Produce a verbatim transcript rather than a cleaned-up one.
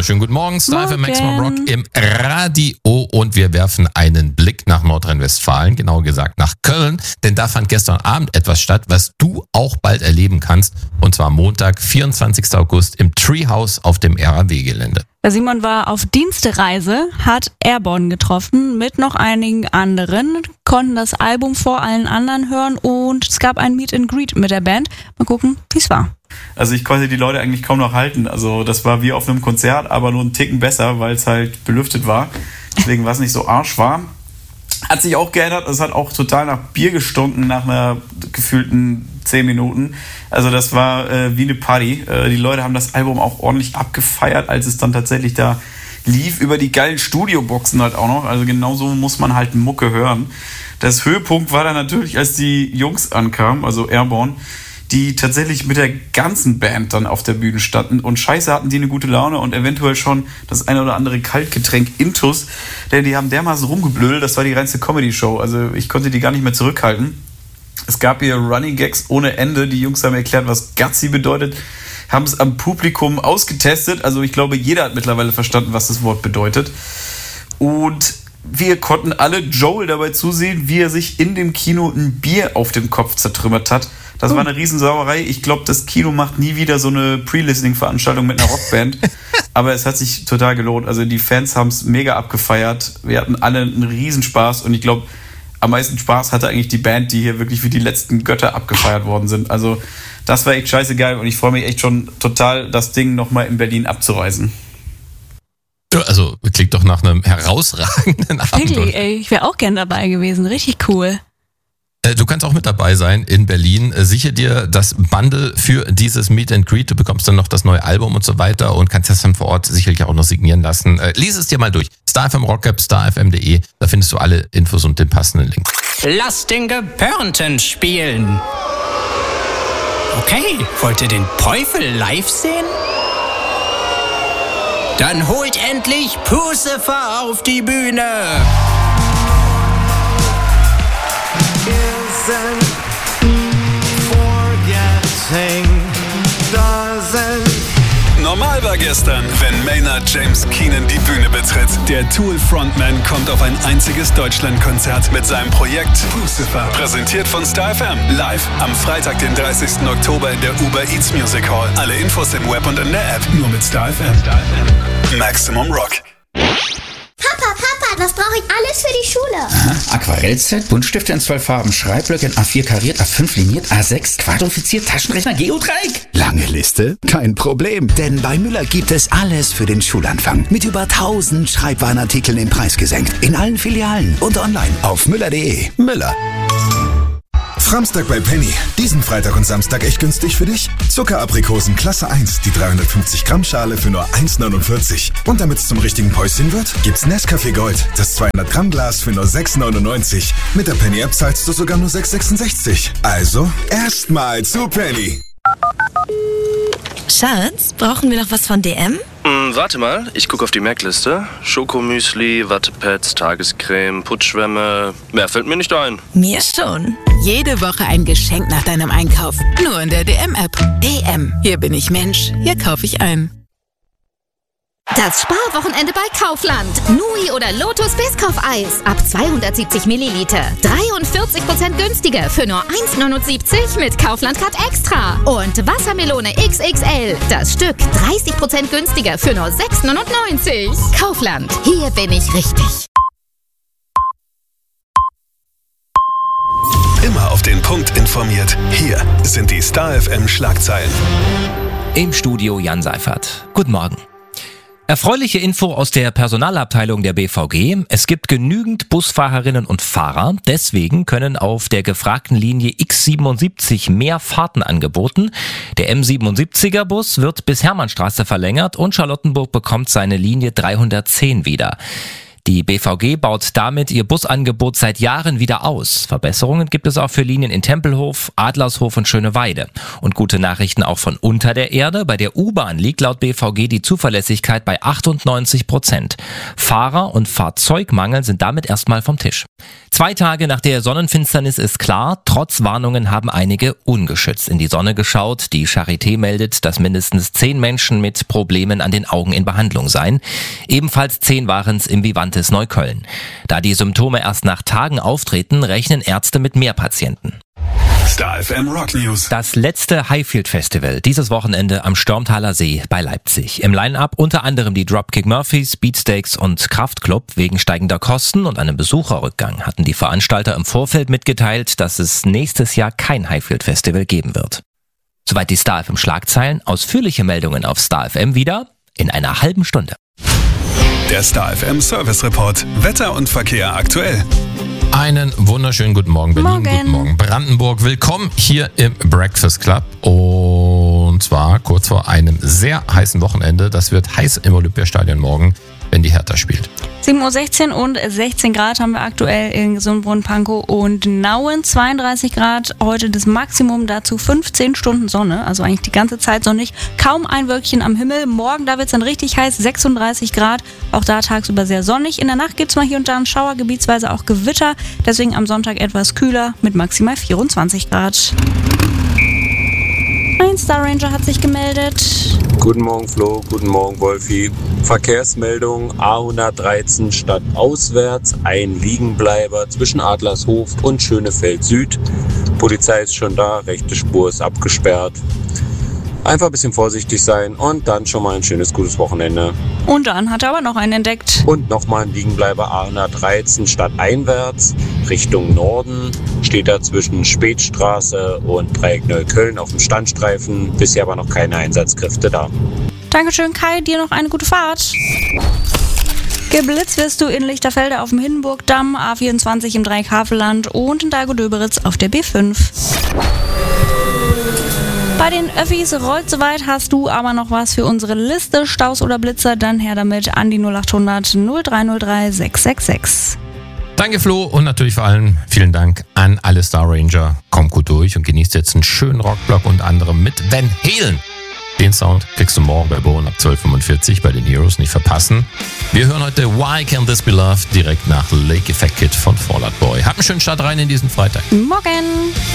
wunderschönen guten Morgen. Star F M Maximum Rock im Radio und wir werfen einen Blick nach Nordrhein-Westfalen, genauer gesagt nach Köln, denn da fand gestern Abend etwas statt, was du auch bald erleben kannst, und zwar Montag, vierundzwanzigsten August im Treehouse auf dem R A W-Gelände. Simon war auf Dienstereise, hat Airborne getroffen mit noch einigen anderen, konnten das Album vor allen anderen hören und es gab ein Meet and Greet mit der Band. Mal gucken, wie es war. Also ich konnte die Leute eigentlich kaum noch halten. Also das war wie auf einem Konzert, aber nur einen Ticken besser, weil es halt belüftet war. Deswegen war es nicht so arschwarm. Hat sich auch geändert. Es hat auch total nach Bier gestunken nach einer gefühlten zehn Minuten. Also das war äh, wie eine Party. Äh, die Leute haben das Album auch ordentlich abgefeiert, als es dann tatsächlich da lief. Über die geilen Studioboxen halt auch noch. Also genauso muss man halt Mucke hören. Das Höhepunkt war dann natürlich, als die Jungs ankamen, also Airborne, die tatsächlich mit der ganzen Band dann auf der Bühne standen und scheiße hatten die eine gute Laune und eventuell schon das eine oder andere Kaltgetränk Intus, denn die haben dermaßen rumgeblödelt, das war die reinste Comedy-Show, also ich konnte die gar nicht mehr zurückhalten. Es gab hier Running Gags ohne Ende, die Jungs haben erklärt, was Gutsy bedeutet, haben es am Publikum ausgetestet, also ich glaube, jeder hat mittlerweile verstanden, was das Wort bedeutet, und wir konnten alle Joel dabei zusehen, wie er sich in dem Kino ein Bier auf dem Kopf zertrümmert hat. Das war eine Riesensauerei. Ich glaube, das Kino macht nie wieder so eine Pre-Listening-Veranstaltung mit einer Rockband. Aber es hat sich total gelohnt. Also die Fans haben es mega abgefeiert. Wir hatten alle einen Riesenspaß. Und ich glaube, am meisten Spaß hatte eigentlich die Band, die hier wirklich wie die letzten Götter abgefeiert worden sind. Also das war echt scheiße geil. Und ich freue mich echt schon total, das Ding nochmal in Berlin abzureisen. Also klingt doch nach einem herausragenden Abend. Wirklich, ey, ich wäre auch gern dabei gewesen. Richtig cool. Du kannst auch mit dabei sein in Berlin. Sichere dir das Bundle für dieses Meet and Greet. Du bekommst dann noch das neue Album und so weiter und kannst das dann vor Ort sicherlich auch noch signieren lassen. Lies es dir mal durch. Star F M Rock App, star f m punkt de. Da findest du alle Infos und den passenden Link. Lass den Gepörnten spielen. Okay, wollt ihr den Teufel live sehen? Dann holt endlich Pucifer auf die Bühne. Normal war gestern, wenn Maynard James Keenan die Bühne betritt. Der Tool-Frontman kommt auf ein einziges Deutschlandkonzert mit seinem Projekt Pucifer. Präsentiert von Star F M. Live am Freitag, den dreißigsten Oktober in der Uber Eats Music Hall. Alle Infos im Web und in der App. Nur mit Star F M. Star F M. Maximum Rock. Papa, Papa, was brauche ich alles für die Schule? Aha, Aquarellset, Buntstifte in zwölf Farben, Schreibblöcke in A vier kariert, A fünf liniert, A sechs quadrifiziert, Taschenrechner, Geodreieck. Lange Liste? Kein Problem, denn bei Müller gibt es alles für den Schulanfang. Mit über tausend Schreibwarenartikeln im Preis gesenkt. In allen Filialen und online auf müller punkt de. Müller. Samstag bei Penny. Diesen Freitag und Samstag echt günstig für dich? Zuckeraprikosen Klasse eins, die dreihundertfünfzig Gramm Schale für nur eins neunundvierzig. Und damit es zum richtigen Päuschen wird, gibt's Nescafé Gold, das zweihundert Gramm Glas für nur sechs neunundneunzig. Mit der Penny App zahlst du sogar nur sechs sechsundsechzig. Also, erstmal zu Penny. Schatz, brauchen wir noch was von D M? Hm, warte mal, ich gucke auf die Merkliste. Schokomüsli, Wattepads, Tagescreme, Putzschwämme. Mehr fällt mir nicht ein. Mir schon. Jede Woche ein Geschenk nach deinem Einkauf. Nur in der D M-App. D M. Hier bin ich Mensch. Hier kaufe ich ein. Das Sparwochenende bei Kaufland. Nui oder Lotus Biscoff-Eis. Ab zweihundertsiebzig Milliliter. dreiundvierzig Prozent günstiger für nur eins neunundsiebzig mit Kaufland Card Extra. Und Wassermelone X X L. Das Stück dreißig Prozent günstiger für nur sechs neunundneunzig. Kaufland. Hier bin ich richtig. Immer auf den Punkt informiert. Hier sind die Star F M Schlagzeilen. Im Studio Jan Seifert. Guten Morgen. Erfreuliche Info aus der Personalabteilung der B V G. Es gibt genügend Busfahrerinnen und Fahrer. Deswegen können auf der gefragten Linie X siebenundsiebzig mehr Fahrten angeboten. Der M siebenundsiebziger Bus wird bis Hermannstraße verlängert und Charlottenburg bekommt seine Linie dreihundertzehn wieder. Die B V G baut damit ihr Busangebot seit Jahren wieder aus. Verbesserungen gibt es auch für Linien in Tempelhof, Adlershof und Schöneweide. Und gute Nachrichten auch von unter der Erde. Bei der U-Bahn liegt laut B V G die Zuverlässigkeit bei achtundneunzig Prozent. Fahrer- und Fahrzeugmangel sind damit erstmal vom Tisch. Zwei Tage nach der Sonnenfinsternis ist klar, trotz Warnungen haben einige ungeschützt in die Sonne geschaut. Die Charité meldet, dass mindestens zehn Menschen mit Problemen an den Augen in Behandlung seien. Ebenfalls zehn waren es im Vivantes Neukölln. Da die Symptome erst nach Tagen auftreten, rechnen Ärzte mit mehr Patienten. Star F M Rock News. Das letzte Highfield Festival dieses Wochenende am Stormtaler See bei Leipzig. Im Line-Up unter anderem die Dropkick Murphys, Beatsteaks und Kraftklub. Wegen steigender Kosten und einem Besucherrückgang hatten die Veranstalter im Vorfeld mitgeteilt, dass es nächstes Jahr kein Highfield Festival geben wird. Soweit die Star F M Schlagzeilen. Ausführliche Meldungen auf Star F M wieder in einer halben Stunde. Der Star F M Service Report. Wetter und Verkehr aktuell. Einen wunderschönen guten Morgen, Berlin. Morgen. Guten Morgen, Brandenburg. Willkommen hier im Breakfast Club. Und zwar kurz vor einem sehr heißen Wochenende. Das wird heiß im Olympiastadion morgen, wenn die Hertha spielt. sieben Uhr sechzehn und sechzehn Grad haben wir aktuell in Gesundbrunnen, Pankow und Nauen. zweiunddreißig Grad, heute das Maximum, dazu fünfzehn Stunden Sonne, also eigentlich die ganze Zeit sonnig. Kaum ein Wölkchen am Himmel. Morgen, da wird es dann richtig heiß, sechsunddreißig Grad. Auch da tagsüber sehr sonnig. In der Nacht gibt es mal hier und da einen Schauer, gebietsweise auch Gewitter. Deswegen am Sonntag etwas kühler mit maximal vierundzwanzig Grad. Ein Star Ranger hat sich gemeldet. Guten Morgen Flo, guten Morgen Wolfi. Verkehrsmeldung A hundertdreizehn stadtauswärts, ein Liegenbleiber zwischen Adlershof und Schönefeld Süd. Polizei ist schon da, rechte Spur ist abgesperrt. Einfach ein bisschen vorsichtig sein und dann schon mal ein schönes, gutes Wochenende. Und dann hat er aber noch einen entdeckt. Und nochmal ein Liegenbleiber A hundertdreizehn stadteinwärts, Richtung Norden. Steht da zwischen Spätstraße und Dreieck Neukölln auf dem Standstreifen. Bisher aber noch keine Einsatzkräfte da. Dankeschön Kai, dir noch eine gute Fahrt. Geblitzt wirst du in Lichterfelde auf dem Hindenburgdamm, A vierundzwanzig im Dreieck-Havelland und in Dahlgo-Döberitz auf der B fünf. Bei den Öffis rollt soweit, hast du aber noch was für unsere Liste, Staus oder Blitzer, dann her damit an die null acht hundert null drei null drei sechs sechs sechs. Danke Flo und natürlich vor allem vielen Dank an alle Star Ranger. Kommt gut durch und genießt jetzt einen schönen Rockblock, unter anderem mit Van Halen. Den Sound kriegst du morgen bei Bohlen ab zwölf Uhr fünfundvierzig bei den Heroes, nicht verpassen. Wir hören heute Why Can This Be Loved direkt nach Lake Effect Kid von Fall Out Boy. Habt einen schönen Start rein in diesen Freitag. Morgen!